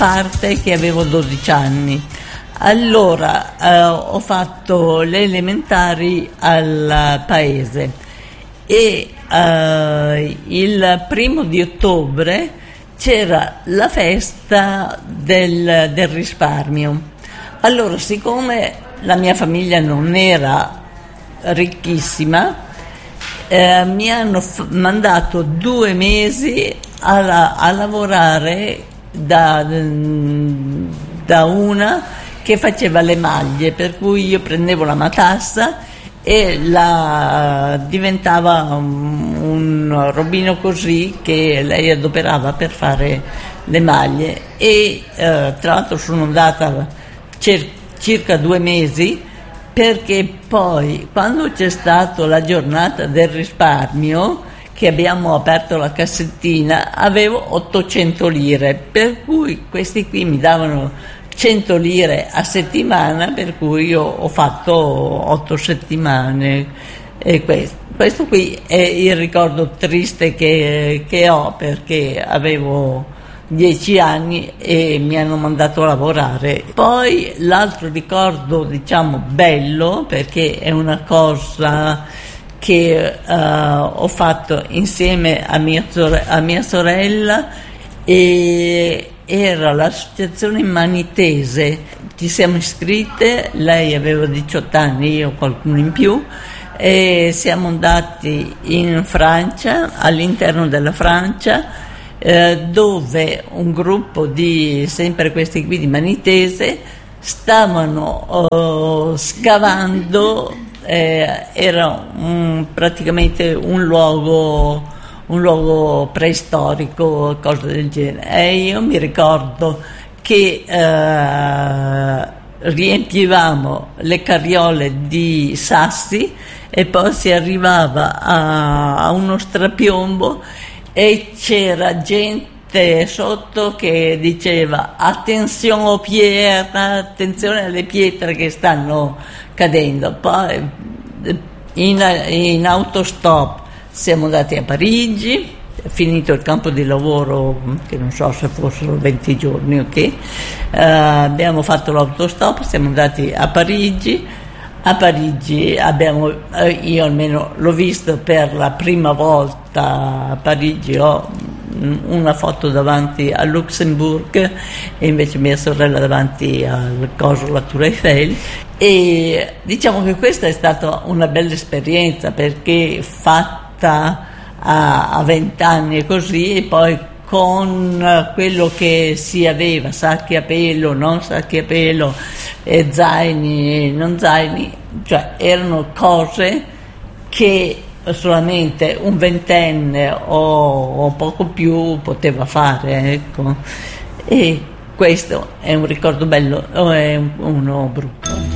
parte che avevo 12 anni. Allora ho fatto le elementari al paese e il 1° c'era la festa del risparmio. Allora, siccome la mia famiglia non era ricchissima, mi hanno mandato 2 mesi a lavorare da una che faceva le maglie, per cui io prendevo la matassa e diventava un robino così che lei adoperava per fare le maglie. E tra l'altro sono andata circa 2 mesi, perché poi quando c'è stata la giornata del risparmio, che abbiamo aperto la cassettina, avevo 800 lire, per cui questi qui mi davano 100 lire a settimana, per cui io ho fatto 8 settimane. E questo qui è il ricordo triste che ho, perché avevo 10 anni e mi hanno mandato a lavorare. Poi l'altro ricordo, diciamo, bello, perché è una cosa che ho fatto insieme a mia sorella, e era l'associazione Manitese. Ci siamo iscritte, lei aveva 18 anni, io qualcuno in più, e siamo andati in Francia, all'interno della Francia, dove un gruppo di, sempre questi qui di Manitese, stavano scavando, era praticamente un luogo preistorico, cose del genere. E io mi ricordo che riempivamo le carriole di sassi e poi si arrivava a uno strapiombo e c'era gente sotto che diceva attenzione attenzione alle pietre che stanno cadendo. Poi in autostop siamo andati a Parigi, finito il campo di lavoro, che non so se fossero 20 giorni o che, abbiamo fatto l'autostop, siamo andati a Parigi. A Parigi io almeno l'ho visto per la prima volta. A Parigi ho una foto davanti al Luxembourg e invece mia sorella davanti al coso, la Tour Eiffel. E diciamo che questa è stata una bella esperienza, perché fatta a 20 anni e così, e poi con quello che si aveva, sacchi a pelo, non sacchi a pelo, zaini, non zaini, cioè erano cose che solamente un ventenne o poco più poteva fare, ecco. E questo è un ricordo bello o è uno brutto?